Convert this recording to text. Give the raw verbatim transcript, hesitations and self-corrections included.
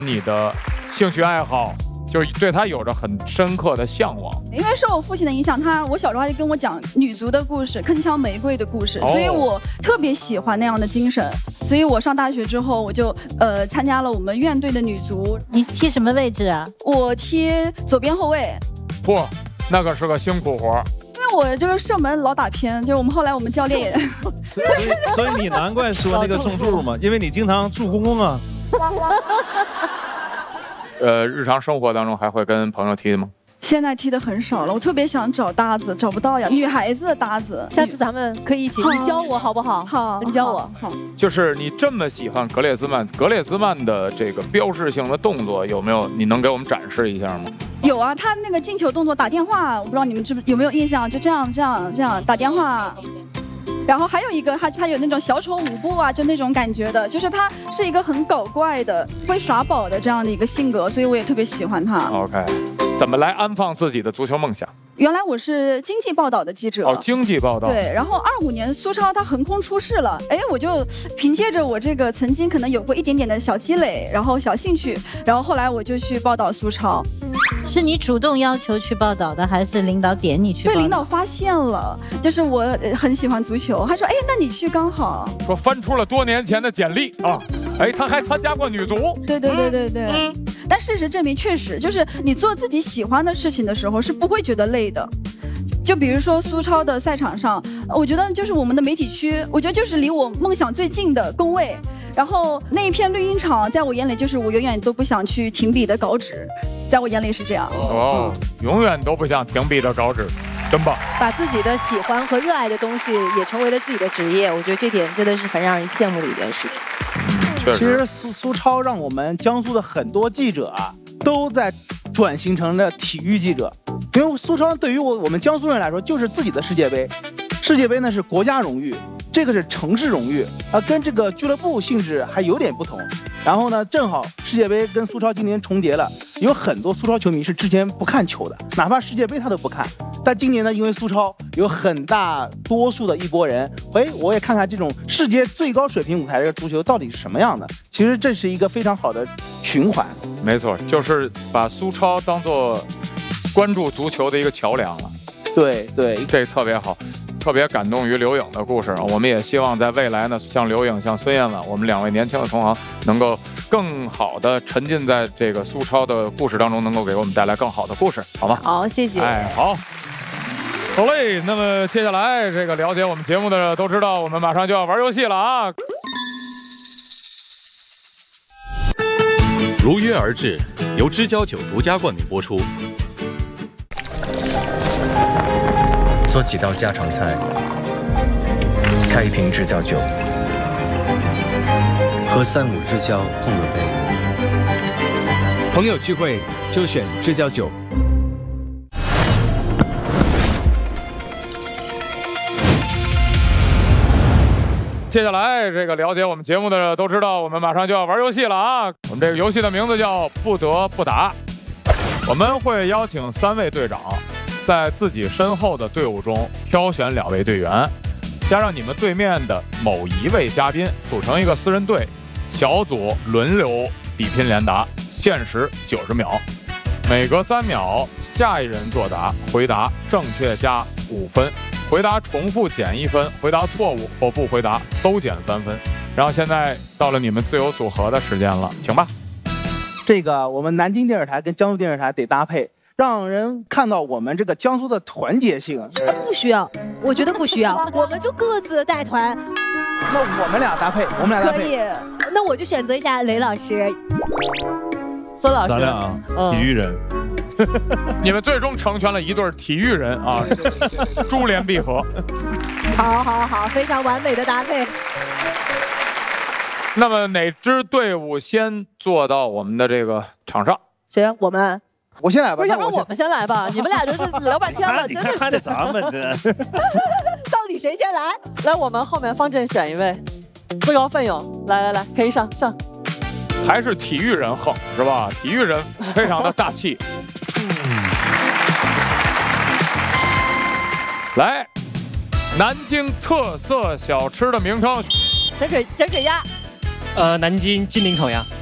你的兴趣爱好，就是对他有着很深刻的向往。 因为受我父亲的影响，他我小时候他就跟我讲女足的故事，铿锵玫瑰的故事， 哦、 所以我特别喜欢那样的精神。所以我上大学之后，我就呃参加了我们院队的女足。 你踢什么位置啊？ 我踢左边后卫。 嚯，那可是个辛苦活。 因为我这个射门老打偏，就是我们后来我们教练也， 所以所以你难怪说那个中柱嘛，因为你经常助攻攻啊。 呃，日常生活当中还会跟朋友踢吗？ 现在踢的很少了，我特别想找搭子，找不到呀。女孩子的搭子， 下次咱们可以一起，你教我好不好？ 好， 你教我。 好， 就是你这么喜欢格列兹曼，格列兹曼的这个标志性的动作有没有？你能给我们展示一下吗？ 有啊，他那个进球动作打电话，我不知道你们知不有没有印象？就这样这样这样打电话。然后还有一个，他他有那种小丑舞步啊，就那种感觉的，就是他是一个很搞怪的、会耍宝的这样的一个性格，所以我也特别喜欢他。 OK， 怎么来安放自己的足球梦想？ 原来我是经济报道的记者哦，经济报道对，然后二五年苏超他横空出世了，哎，我就凭借着我这个曾经可能有过一点点的小积累，然后小兴趣，然后后来我就去报道苏超。 是你主动要求去报道的，还是领导点你去报道？ 被领导发现了，就是我很喜欢足球，他说，哎，那你去刚好。 说翻出了多年前的简历啊，哎，他还参加过女足。 对对对对对。嗯、但事实证明，确实就是你做自己喜欢的事情的时候，是不会觉得累的。就比如说苏超的赛场上，我觉得就是我们的媒体区，我觉得就是离我梦想最近的工位。然后那一片绿茵场，在我眼里就是我永远都不想去停笔的稿纸，在我眼里是这样。 哦，永远都不想停笔的稿纸，真棒！ 把自己的喜欢和热爱的东西也成为了自己的职业，我觉得这点真的是很让人羡慕的一件事情。 嗯、 其实苏苏超让我们江苏的很多记者啊，都在转型成了体育记者，因为苏超对于我我们江苏人来说就是自己的世界杯，世界杯呢是国家荣誉，这个是城市荣誉啊，跟这个俱乐部性质还有点不同。然后呢，正好世界杯跟苏超今年重叠了，有很多苏超球迷是之前不看球的，哪怕世界杯他都不看。但今年呢，因为苏超有很大多数的一波人，哎，我也看看这种世界最高水平舞台的足球到底是什么样的。其实这是一个非常好的循环。 没错，就是把苏超当作关注足球的一个桥梁了。 对对， 这特别好。特别感动于刘颖的故事，我们也希望在未来呢，像刘颖、像孙燕婉，我们两位年轻的同行，能够更好的沉浸在这个苏超的故事当中，能够给我们带来更好的故事，好吗？ 好，谢谢。 哎，好，好嘞。那么接下来，这个了解我们节目的都知道，我们马上就要玩游戏了啊！ 如约而至，由知交酒独家冠名播出。 做几道家常菜，开一瓶知交酒，和三五知交碰了杯。 朋友聚会就选知交酒。 接下来，这个了解我们节目的都知道，我们马上就要玩游戏了啊！我们这个游戏的名字叫不得不打，我们会邀请三位队长，在自己身后的队伍中挑选两位队员，加上你们对面的某一位嘉宾，组成一个四人队，小组轮流比拼连答，限时九十秒，每隔三秒下一人作答，回答正确加五分，回答重复减一分，回答错误或不回答都减三分。然后现在到了你们自由组合的时间了，请吧。 这个我们南京电视台跟江苏电视台得搭配，让人看到我们这个江苏的团结性。 不需要，我觉得不需要，我们就各自带团。 那我们俩搭配，我们俩搭配。 可以，那我就选择一下雷老师、 孙老师。咱俩啊， 嗯、 体育人。 你们最终成全了一对体育人啊，珠联璧合。 好好好，非常完美的搭配。 那么哪支队伍先坐到我们的这个场上？ 谁？我们。 我先来吧。 不是，要不然我们先来吧？你们俩就是聊半天了，真的是。 看着咱们这。 到底谁先来？ 来，我们后面方阵选一位，自告奋勇，来来来，可以上上。 还是体育人横是吧？体育人非常的大气。来，南京特色小吃的名称。 咸水咸水鸭。 呃，南京金陵烤鸭。